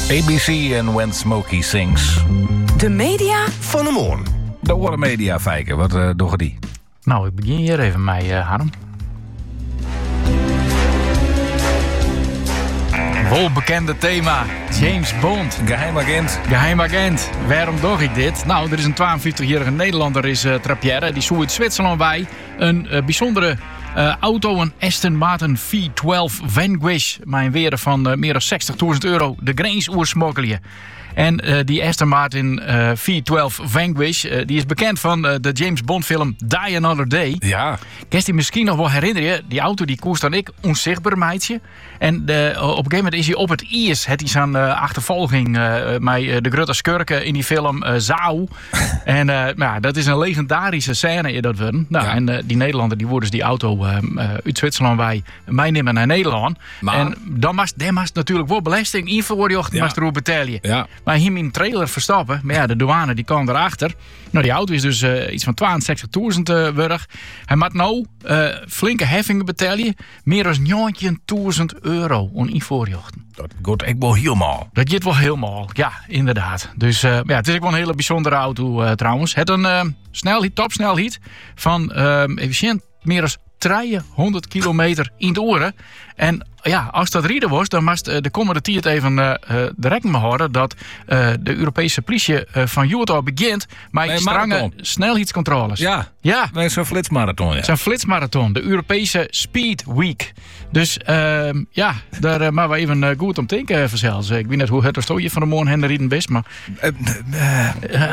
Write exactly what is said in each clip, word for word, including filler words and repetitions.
A B C en When Smokey Sings. De media van de morgen. De Oren Media Fijken, wat uh, doen die? Nou, ik begin hier even mee, uh, Harm. Vol bekende thema, James Bond. Geheim agent. Geheim agent. Waarom doe ik dit? Nou, er is een tweeënvijftigjarige Nederlander, is uh, Trappier. Die zoekt in Zwitserland bij een uh, bijzondere uh, auto, een Aston Martin V twaalf Vanquish. Mijn weer van uh, meer dan zestigduizend euro de grens oorsmokkelen. En uh, die Aston Martin uh, V twaalf Vanquish, uh, die is bekend van uh, de James Bond film Die Another Day. Ja. Kan je die misschien nog wel herinneren? Die auto die koerst dan ik onzichtbaar meidje. En de, op een gegeven moment is hij op het ijs. Het is aan uh, achtervolging uh, met uh, de grote skurken in die film uh, Zao. En uh, nou, dat is een legendarische scène in dat worden. Nou, ja. En uh, die Nederlander die worden dus die auto uh, uh, uit Zwitserland bij meenemen naar Nederland. Maar... En dan moest dan natuurlijk wel belasting invoerjocht ja. erop betalen. Ja. Maar hem in een trailer verstappen. Maar ja, de douane die kwam erachter. Nou, die auto is dus uh, iets van tweeënzestigduizend uh, wurg. Hij moet nou uh, flinke heffingen betalen. Meer dan negentienduizend euro om invoerjochten. Dat gaat echt wel helemaal. Dat gaat wel helemaal, ja, inderdaad. Dus uh, ja, het is ook wel een hele bijzondere auto uh, trouwens. Het een uh, snelheid, topsnelheid van uh, efficiënt meer dan driehonderd kilometer in de oren. En ja, als dat rieden was, dan moest uh, de komende tijd even uh, uh, de rekening mee houden dat uh, de Europese politie uh, van Utah begint met nee, strenge marathon. snelheidscontroles. Ja, ja. Bij zo'n flitsmarathon. Ja. Het is een flitsmarathon, de Europese Speed Week. Dus uh, ja, daar uh, maar we even uh, goed om denken uh, vanzelfs. Ik weet niet hoe het er stootje van de morgen hen rieden best, maar... Uh, uh,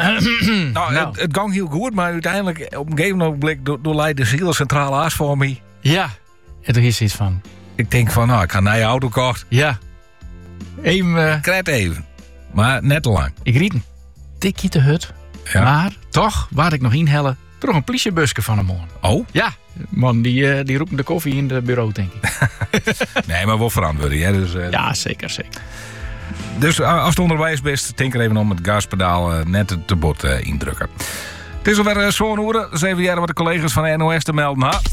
uh, nou, nou. Het, het ging heel goed, maar uiteindelijk op een gegeven ogenblik door, door leidt de hele centrale as voor me. Ja, er is iets van. Ik denk van, nou, ik ga naar je auto kocht. Ja. Even... Uh, Krijt even. Maar net te lang. Ik ried een tikje te hut. Ja. Maar toch, waar ik nog inhellen, toch een politiebusje van een man. Oh? Ja. Man, die, uh, die roept de koffie in het bureau, denk ik. Nee, maar wel verantwoording, hè? Dus, uh, ja, zeker, zeker. Dus uh, als het onderwijs best, denk er even om het gaspedaal uh, net te bot uh, indrukken. Het is alweer uh, zo'n uur. Zeven jaar wat de collega's van de N O S te melden. Ha?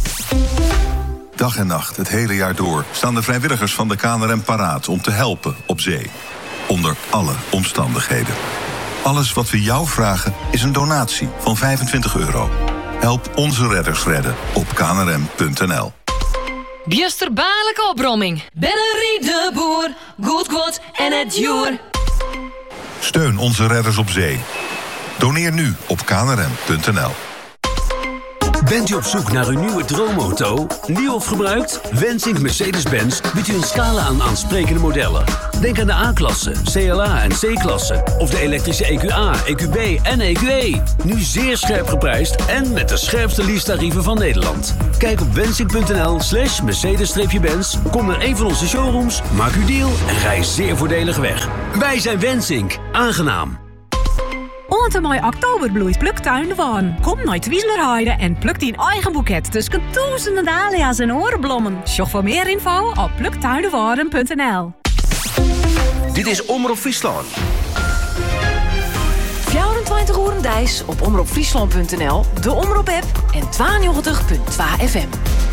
Dag en nacht, het hele jaar door, staan de vrijwilligers van de K N R M paraat om te helpen op zee. Onder alle omstandigheden. Alles wat we jou vragen is een donatie van vijfentwintig euro. Help onze redders redden op k n r m punt n l. Biesterbaarlijke opbromming. Bennerie de boer, goed goed en het joer. Steun onze redders op zee. Doneer nu op k n r m punt n l. Bent u op zoek naar uw nieuwe droomauto? Nieuw of gebruikt? Wensink Mercedes-Benz biedt u een scala aan aansprekende modellen. Denk aan de A-klasse, C L A en C-klasse. Of de elektrische E Q A, E Q B en E Q E. Nu zeer scherp geprijsd en met de scherpste leasetarieven van Nederland. Kijk op wensink punt n l slash Mercedes-Benz. Kom naar een van onze showrooms, maak uw deal en rij zeer voordelig weg. Wij zijn Wensink. Aangenaam. Onze mooie oktoberbloeit pluktuin de Waan. Kom naar Twieslerheide en pluk die eigen boeket tussen duizenden dahlia's en orenblommen. Zoek voor meer info op pluktuindewaren punt n l. Dit is Omroep Friesland. vierentwintig uur dijs op omroep friesland punt n l, de Omroep-app en tweeënnegentig punt twee F M.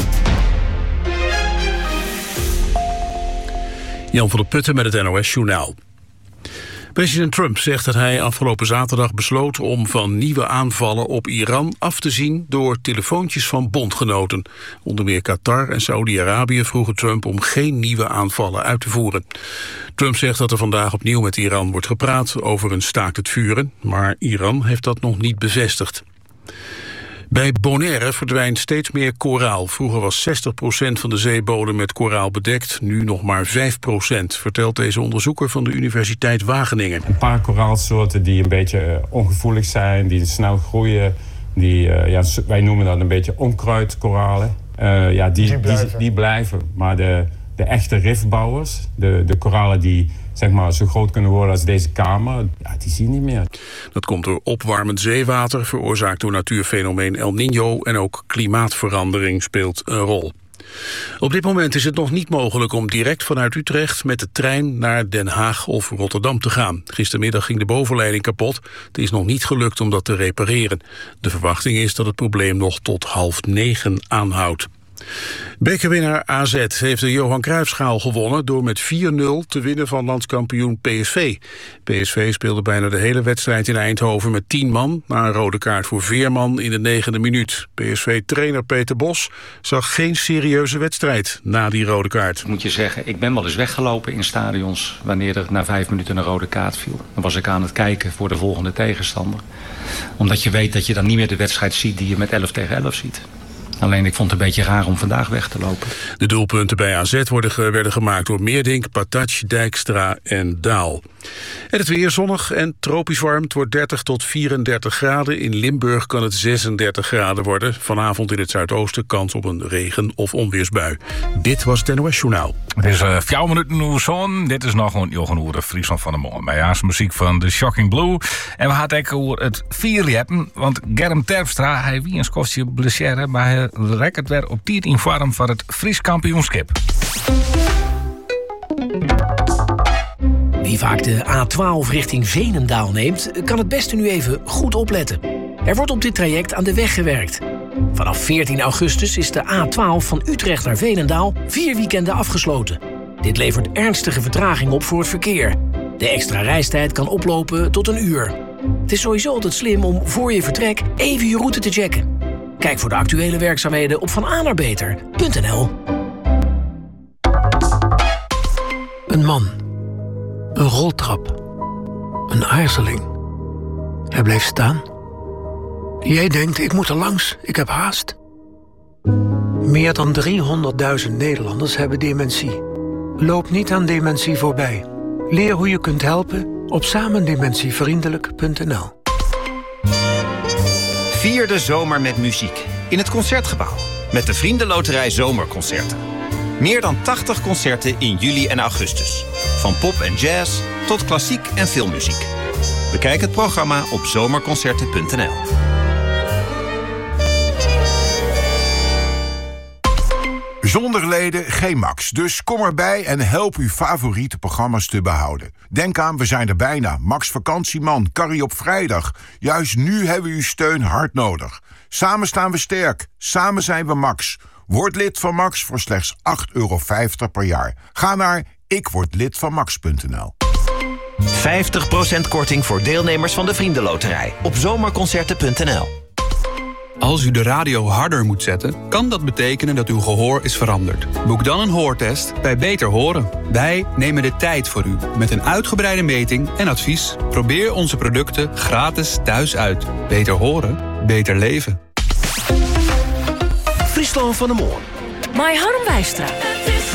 Jan van der Putten met het N O S-journaal. President Trump zegt dat hij afgelopen zaterdag besloot om van nieuwe aanvallen op Iran af te zien door telefoontjes van bondgenoten. Onder meer Qatar en Saudi-Arabië vroegen Trump om geen nieuwe aanvallen uit te voeren. Trump zegt dat er vandaag opnieuw met Iran wordt gepraat over een staakt het vuren, maar Iran heeft dat nog niet bevestigd. Bij Bonaire verdwijnt steeds meer koraal. Vroeger was zestig procent van de zeebodem met koraal bedekt, nu nog maar vijf procent, vertelt deze onderzoeker van de Universiteit Wageningen. Een paar koraalsoorten die een beetje uh, ongevoelig zijn, die snel groeien, die, uh, ja, wij noemen dat een beetje onkruidkoralen. Uh, ja, die, die, blijven. Die, die blijven, maar de, de echte rifbouwers, de, de koralen die zeg maar zo groot kunnen worden als deze kamer, ja, die zie je niet meer. Dat komt door opwarmend zeewater, veroorzaakt door natuurfenomeen El Niño en ook klimaatverandering speelt een rol. Op dit moment is het nog niet mogelijk om direct vanuit Utrecht met de trein naar Den Haag of Rotterdam te gaan. Gistermiddag ging de bovenleiding kapot. Het is nog niet gelukt om dat te repareren. De verwachting is dat het probleem nog tot half negen aanhoudt. Bekerwinnaar A Z heeft de Johan Cruijffschaal gewonnen door met vier nul te winnen van landskampioen P S V. P S V speelde bijna de hele wedstrijd in Eindhoven met tien man, na een rode kaart voor Veerman in de negende minuut. P S V-trainer Peter Bos zag geen serieuze wedstrijd na die rode kaart. Moet je zeggen, ik ben wel eens weggelopen in stadions wanneer er na vijf minuten een rode kaart viel. Dan was ik aan het kijken voor de volgende tegenstander. Omdat je weet dat je dan niet meer de wedstrijd ziet die je met elf tegen elf ziet. Alleen ik vond het een beetje raar om vandaag weg te lopen. De doelpunten bij A Z worden, werden gemaakt door Meerdink, Patac, Dijkstra en Daal. En het weer zonnig en tropisch warm. Het wordt dertig tot vierendertig graden. In Limburg kan het zesendertig graden worden. Vanavond in het zuidoosten kans op een regen- of onweersbui. Dit was het N O S Journaal. Het is uh, vier minuten uur zon. Dit is nog een Jochen Oere Friesland van de Moon. Bij Jaars muziek van The Shocking Blue. En we gaan het over het vier hebben. Want Germ Terpstra, hij wie een skofje blessure, maar hij rekt weer op tijd in vorm van het Fries kampioenschap. Wie vaak de A twaalf richting Veenendaal neemt, kan het beste nu even goed opletten. Er wordt op dit traject aan de weg gewerkt. Vanaf veertien augustus is de A twaalf van Utrecht naar Veenendaal vier weekenden afgesloten. Dit levert ernstige vertraging op voor het verkeer. De extra reistijd kan oplopen tot een uur. Het is sowieso altijd slim om voor je vertrek even je route te checken. Kijk voor de actuele werkzaamheden op van a naar beter punt n l. Een man. Een roltrap. Een aarzeling. Hij bleef staan. Jij denkt, ik moet er langs, ik heb haast. Meer dan driehonderdduizend Nederlanders hebben dementie. Loop niet aan dementie voorbij. Leer hoe je kunt helpen op samendementievriendelijk punt n l. Vier de zomer met muziek in het Concertgebouw met de Vriendenloterij Zomerconcerten. Meer dan tachtig concerten in juli en augustus. Van pop en jazz tot klassiek en filmmuziek. Bekijk het programma op zomerconcerten punt n l. Zonder leden geen Max, dus kom erbij en help uw favoriete programma's te behouden. Denk aan, we zijn er bijna. Max Vakantieman, Carrie op vrijdag. Juist nu hebben we uw steun hard nodig. Samen staan we sterk, samen zijn we Max. Word lid van Max voor slechts acht euro vijftig per jaar. Ga naar ikwordlidvanmax punt n l. vijftig procent korting voor deelnemers van de Vriendenloterij op zomerconcerten punt n l. Als u de radio harder moet zetten, kan dat betekenen dat uw gehoor is veranderd. Boek dan een hoortest bij Beter Horen. Wij nemen de tijd voor u met een uitgebreide meting en advies. Probeer onze producten gratis thuis uit. Beter horen, beter leven. Friesland van de Moon. Mai Harm Wijstra.